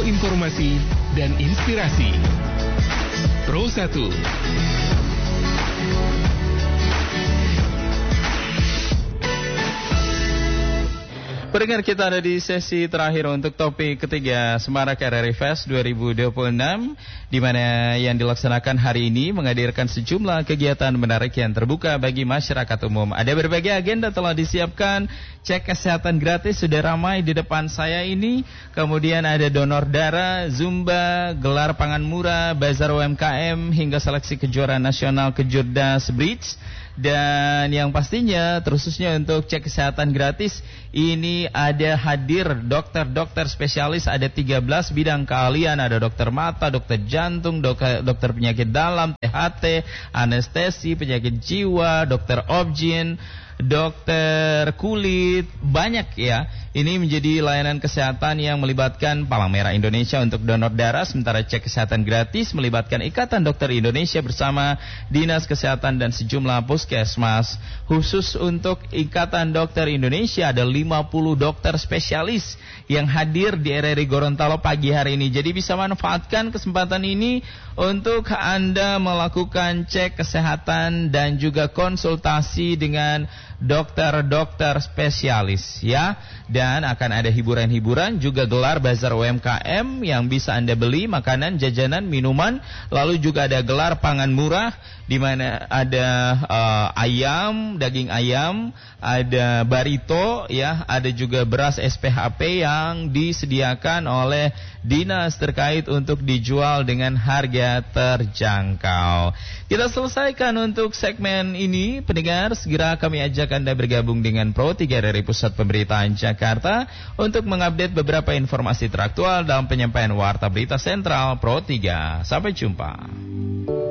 informasi dan inspirasi. Pro 1. Pendengar, kita ada di sesi terakhir untuk topik ketiga Semarak RRI Fest 2026, di mana yang dilaksanakan hari ini menghadirkan sejumlah kegiatan menarik yang terbuka bagi masyarakat umum. Ada berbagai agenda telah disiapkan, cek kesehatan gratis sudah ramai di depan saya ini, kemudian ada donor darah, zumba, gelar pangan murah, bazar UMKM, hingga seleksi kejuaraan nasional Kejurdas Bridge. Dan yang pastinya terususnya untuk cek kesehatan gratis ini ada hadir dokter-dokter spesialis, ada 13 bidang keahlian, ada dokter mata, dokter jantung, dokter penyakit dalam, THT, anestesi, penyakit jiwa, dokter obgyn, dokter kulit, banyak ya. Ini menjadi layanan kesehatan yang melibatkan Palang Merah Indonesia untuk donor darah, sementara cek kesehatan gratis melibatkan Ikatan Dokter Indonesia bersama Dinas Kesehatan dan sejumlah puskesmas. Khusus untuk Ikatan Dokter Indonesia ada 50 dokter spesialis yang hadir di RRI Gorontalo pagi hari ini. Jadi bisa manfaatkan kesempatan ini untuk Anda melakukan cek kesehatan dan juga konsultasi dengan dokter-dokter spesialis ya. Dan akan ada hiburan-hiburan, juga gelar bazar UMKM yang bisa Anda beli makanan, jajanan, minuman. Lalu juga ada gelar pangan murah di mana ada ayam, daging ayam, ada barito ya, ada juga beras SPHP yang disediakan oleh dinas terkait untuk dijual dengan harga terjangkau. Kita selesaikan untuk segmen ini, pendengar. Segera kami ajak Anda bergabung dengan Pro 3 dari Pusat Pemberitaan Jakarta untuk mengupdate beberapa informasi teraktual dalam penyampaian Warta Berita Sentral Pro 3. Sampai jumpa.